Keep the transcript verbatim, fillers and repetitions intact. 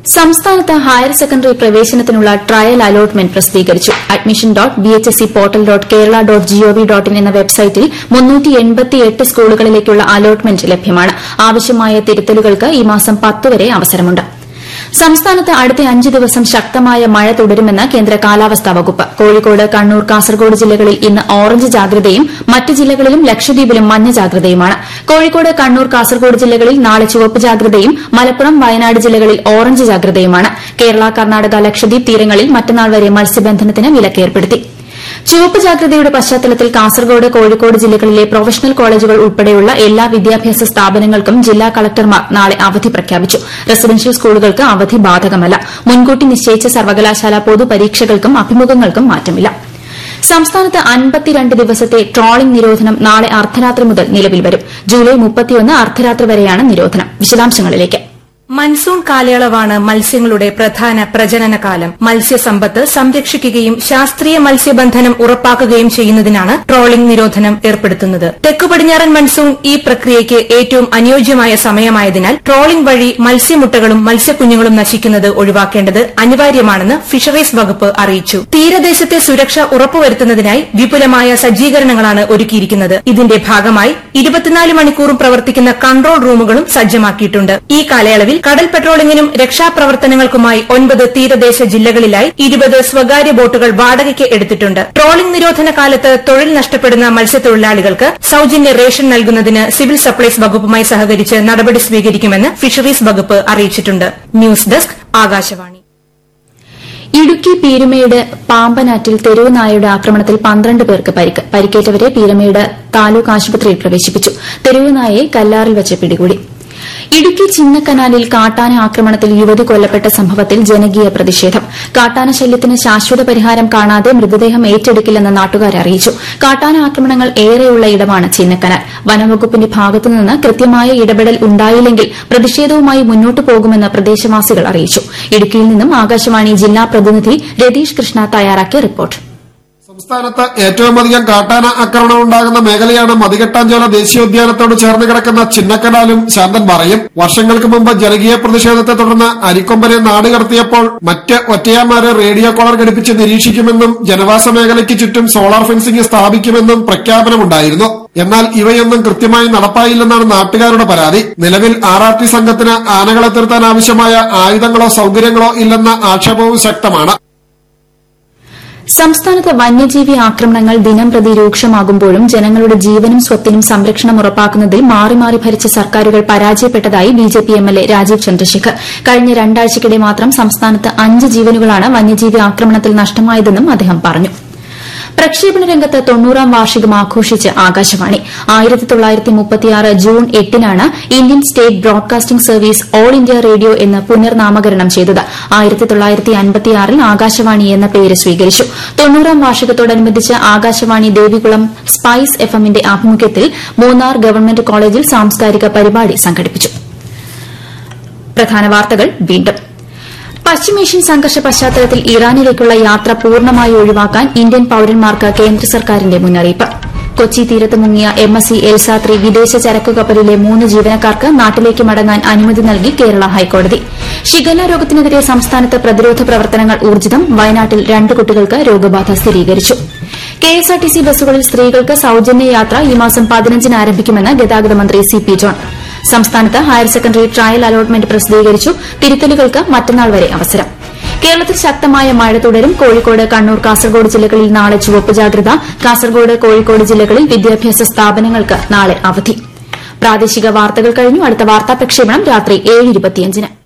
സംസ്ഥാനത്ത് higher secondary പ്രവേശനത്തിനുള്ള trial allotment പ്രസിദ്ധീകരിച്ചു. Admission dot B H S C portal dot Kerala dot G O V dot in എന്ന വെബ്സൈറ്റിൽ മുന്നൂറ്റി എൺപത്തിയെട്ട് സ്കൂളുകളിലേക്കുള്ള അലോട്ട്മെന്റ് ലഭ്യമാണ്. ആവശ്യമായ തിരുത്തലുകൾക്ക് ഈ മാസം പത്ത് വരെ അവസരമുണ്ട്. സംസ്ഥാനത്ത് അടുത്ത അഞ്ച് ദിവസം ശക്തമായ മഴ തുടരുമെന്ന് കേന്ദ്ര കാലാവസ്ഥാ വകുപ്പ്. കോഴിക്കോട്, കണ്ണൂർ, കാസർഗോഡ് ജില്ലകളിൽ ഇന്ന് ഓറഞ്ച് ജാഗ്രതയും മറ്റ് ജില്ലകളിലും ലക്ഷദ്വീപിലും മഞ്ഞ ജാഗ്രതയുമാണ്. കോഴിക്കോട്, കണ്ണൂർ, കാസർഗോഡ് ജില്ലകളിൽ നാളെ ചുവപ്പ് ജാഗ്രതയും മലപ്പുറം, വയനാട് ജില്ലകളിൽ ഓറഞ്ച് ജാഗ്രതയുമാണ്. കേരള, കർണാടക, ലക്ഷദ്വീപ് തീരങ്ങളിൽ മറ്റന്നാൾ വരെ മത്സ്യബന്ധനത്തിന് വിലക്കേർപ്പെടുത്തി. ചുവപ്പ് ജാഗ്രതയുടെ പശ്ചാത്തലത്തിൽ കാസർഗോഡ്, കോഴിക്കോട് ജില്ലകളിലെ പ്രൊഫഷണൽ കോളേജുകൾ ഉൾപ്പെടെയുള്ള എല്ലാ വിദ്യാഭ്യാസ സ്ഥാപനങ്ങൾക്കും ജില്ലാ കളക്ടർമാർ നാളെ അവധി പ്രഖ്യാപിച്ചു. റെസിഡൻഷ്യൽ സ്കൂളുകൾക്ക് അവധി ബാധകമല്ല. മുൻകൂട്ടി നിശ്ചയിച്ച സർവകലാശാല പൊതുപരീക്ഷകൾക്കും അഭിമുഖങ്ങൾക്കും മാറ്റമില്ല. സംസ്ഥാനത്ത് അൻപത്തിരണ്ട് ദിവസത്തെ ട്രോളിംഗ് നിരോധനം നാളെ അർദ്ധരാത്രി മുതൽ നിലവിൽ വരും. ജൂലൈ മുപ്പത്തിയൊന്ന് അർദ്ധരാത്രി വരെയാണ് നിരോധനം. വിശദാംശങ്ങളിലേക്ക്. മൺസൂൺ കാലയളവാണ് മത്സ്യങ്ങളുടെ പ്രധാന പ്രജനനകാലം. മത്സ്യസമ്പത്ത് സംരക്ഷിക്കുകയും ശാസ്ത്രീയ മത്സ്യബന്ധനം ഉറപ്പാക്കുകയും ചെയ്യുന്നതിനാണ് ട്രോളിംഗ് നിരോധനം ഏർപ്പെടുത്തുന്നത്. തെക്കു പടിഞ്ഞാറൻ മൺസൂൺ ഈ പ്രക്രിയയ്ക്ക് ഏറ്റവും അനുയോജ്യമായ സമയമായതിനാൽ ട്രോളിംഗ് വഴി മത്സ്യമുട്ടകളും മത്സ്യക്കുഞ്ഞുങ്ങളും നശിക്കുന്നത് ഒഴിവാക്കേണ്ടത് അനിവാര്യമാണെന്ന് ഫിഷറീസ് വകുപ്പ് അറിയിച്ചു. തീരദേശത്തെ സുരക്ഷ ഉറപ്പുവരുത്തുന്നതിനായി വിപുലമായ സജ്ജീകരണങ്ങളാണ് ഒരുക്കിയിരിക്കുന്നത്. ഇതിന്റെ ഭാഗമായി ഇരുപത്തിനാല് മണിക്കൂറും പ്രവർത്തിക്കുന്ന കൺട്രോൾ റൂമുകളും സജ്ജമാക്കിയിട്ടുണ്ട്. ഈ കാലയളവിൽ കടൽ പെട്രോളിംഗിനും രക്ഷാപ്രവർത്തനങ്ങൾക്കുമായി ഒൻപത് തീരദേശ ജില്ലകളിലായി ഇരുപത് സ്വകാര്യ ബോട്ടുകൾ വാടകയ്ക്ക് എടുത്തിട്ടുണ്ട്. ട്രോളിംഗ് നിരോധന കാലത്ത് തൊഴിൽ നഷ്ടപ്പെടുന്ന മത്സ്യത്തൊഴിലാളികൾക്ക് സൌജന്യ റേഷൻ നൽകുന്നതിന് സിവിൽ സപ്ലൈസ് വകുപ്പുമായി സഹകരിച്ച് നടപടി സ്വീകരിക്കുമെന്ന് ഫിഷറീസ് വകുപ്പ് അറിയിച്ചിട്ടുണ്ട്. News desk, Akashvani. ഇടുക്കി പീരുമേട് പാമ്പനാറ്റിൽ തെരുവ് നായയുടെ ആക്രമണത്തിൽ പന്ത്രണ്ട് പേർക്ക് പരിക്ക്. പരിക്കേറ്റവരെ പീരുമേട് താലൂക്ക് ആശുപത്രിയിൽ പ്രവേശിപ്പിച്ചു. തെരുവ് നായയെ കല്ലാറിൽ വച്ച് പിടികൂടി. ഇടുക്കി ചിന്നക്കനാലിൽ കാട്ടാന ആക്രമണത്തിൽ യുവതി കൊല്ലപ്പെട്ട സംഭവത്തിൽ ജനകീയ പ്രതിഷേധം. കാട്ടാന ശല്യത്തിന് ശാശ്വത പരിഹാരം കാണാതെ മൃതദേഹം ഏറ്റെടുക്കില്ലെന്ന് നാട്ടുകാരെ അറിയിച്ചു. കാട്ടാന ആക്രമണങ്ങൾ ഏറെയുള്ള ഇടമാണ് ചിന്നക്കനാൽ. വനംവകുപ്പിന്റെ ഭാഗത്തുനിന്ന് കൃത്യമായ ഇടപെടൽ ഉണ്ടായില്ലെങ്കിൽ പ്രതിഷേധവുമായി മുന്നോട്ടു പോകുമെന്ന് പ്രദേശവാസികൾ അറിയിച്ചു. ഇടുക്കിയിൽ നിന്നും ആകാശവാണി ജില്ലാ പ്രതിനിധി രതീഷ് കൃഷ്ണ തയ്യാറാക്കിയ റിപ്പോർട്ട്. സംസ്ഥാനത്ത് ഏറ്റവുമധികം കാട്ടാന ആക്രമണം ഉണ്ടാകുന്ന മേഖലയാണ് മതികെട്ടാഞ്ചോല ദേശീയോദ്യാനത്തോട് ചേർന്ന് കിടക്കുന്ന ചിന്നക്കനാലും ശാന്തൻപാറയും. വർഷങ്ങൾക്ക് മുമ്പ് ജനകീയ പ്രതിഷേധത്തെ തുടർന്ന് അരിക്കൊമ്പനെ നാടുകടത്തിയപ്പോൾ മറ്റ് ഒറ്റയാന്മാരെ റേഡിയോ കോളർ ഘടിപ്പിച്ച് നിരീക്ഷിക്കുമെന്നും ജനവാസ മേഖലയ്ക്ക് ചുറ്റും സോളാർ ഫെൻസിംഗ് സ്ഥാപിക്കുമെന്നും പ്രഖ്യാപനമുണ്ടായിരുന്നു. എന്നാൽ ഇവയൊന്നും കൃത്യമായി നടപ്പായില്ലെന്നാണ് നാട്ടുകാരുടെ പരാതി. നിലവിൽ ആർ ആർ ടി സംഘത്തിന് ആനകളെ തീർത്താൻ ആവശ്യമായ ആയുധങ്ങളോ സൌകര്യങ്ങളോ ഇല്ലെന്ന ആക്ഷേപവും ശക്തമാണ്. സംസ്ഥാനത്ത് വന്യജീവി ആക്രമണങ്ങൾ ദിനംപ്രതി രൂക്ഷമാകുമ്പോഴും ജനങ്ങളുടെ ജീവനും സ്വത്തിനും സംരക്ഷണം ഉറപ്പാക്കുന്നതിൽ മാറി മാറി ഭരിച്ച സർക്കാരുകൾ പരാജയപ്പെട്ടതായി ബിജെപി എംഎൽഎ രാജീവ് ചന്ദ്രശേഖർ. കഴിഞ്ഞ രണ്ടാഴ്ചയ്ക്കിടെ മാത്രം സംസ്ഥാനത്ത് അഞ്ച് ജീവനുകളാണ് വന്യജീവി ആക്രമണത്തിൽ നഷ്ടമായതെന്നും അദ്ദേഹം പറഞ്ഞു. പ്രക്ഷേപണ രംഗത്ത് തൊണ്ണൂറാം വാർഷികം ആഘോഷിച്ച് ആകാശവാണി. ആയിരത്തി തൊള്ളായിരത്തി മുപ്പത്തിയാറ് ജൂൺ എട്ടിനാണ് Indian state broadcasting service all India radio എന്ന് പുനർനാമകരണം ചെയ്തത്. ആയിരത്തി തൊള്ളായിരത്തി അൻപത്തിയാറിൽ ആകാശവാണി എന്ന പേര് സ്വീകരിച്ചു. തൊണ്ണൂറാം വാർഷികത്തോടനുബന്ധിച്ച് ആകാശവാണി ദേവികുളം സ്പൈസ് എഫ് എമ്മിന്റെ ആഭിമുഖ്യത്തിൽ മൂന്നാർ ഗവൺമെന്റ് കോളേജിൽ സാംസ്കാരിക പരിപാടി സംഘടിപ്പിച്ചു. പ്രധാന വാർത്തകൾ വീണ്ടും. പശ്ചിമേഷ്യൻ സംഘർഷ പശ്ചാത്തലത്തിൽ ഇറാനിലേക്കുള്ള യാത്ര പൂർണ്ണമായി ഒഴിവാക്കാൻ ഇന്ത്യൻ പൌരന്മാർക്ക് കേന്ദ്ര സർക്കാരിന്റെ മുന്നറിയിപ്പ്. കൊച്ചി തീരത്ത് മുങ്ങിയ എം എസ് സി എൽസാത്രി വിദേശ ചരക്കു കപ്പലിലെ മൂന്ന് ജീവനക്കാർക്ക് നാട്ടിലേക്ക് മടങ്ങാൻ അനുമതി നൽകി കേരള ഹൈക്കോടതി. ഷിഗല്ല രോഗത്തിനെതിരെ സംസ്ഥാനത്ത് പ്രതിരോധ പ്രവർത്തനങ്ങൾ ഊർജ്ജിതം. വയനാട്ടിൽ രണ്ട് കുട്ടികൾക്ക് രോഗബാധ സ്ഥിരീകരിച്ചു. കെഎസ്ആർടിസി ബസ്സുകളിൽ സ്ത്രീകൾക്ക് സൌജന്യ യാത്ര ഈ മാസം പതിനഞ്ചിന് ആരംഭിക്കുമെന്ന് ഗതാഗത മന്ത്രി സി പി ജോൺ. സംസ്ഥാനത്ത് ഹയർ സെക്കൻഡറി ട്രയൽ അലോട്ട്മെന്റ് പ്രസിദ്ധീകരിച്ചു. തിരുത്തലുകൾക്ക് മറ്റന്നാൾ വരെ അവസരം. കേരളത്തിൽ ശക്തമായ മഴ തുടരും. കോഴിക്കോട്, കണ്ണൂർ, കാസർഗോഡ് ജില്ലകളിൽ നാളെ ചുവപ്പ് ജാഗ്രത. കാസർഗോഡ്, കോഴിക്കോട് ജില്ലകളിൽ വിദ്യാഭ്യാസ സ്ഥാപനങ്ങൾക്ക് നാളെ അവധി. പ്രാദേശിക വാർത്തകൾ കഴിഞ്ഞു. അടുത്ത വാർത്താ പ്രക്ഷേപണം രാത്രി ഏഴ് ഇരുപത്തിയഞ്ചിന്.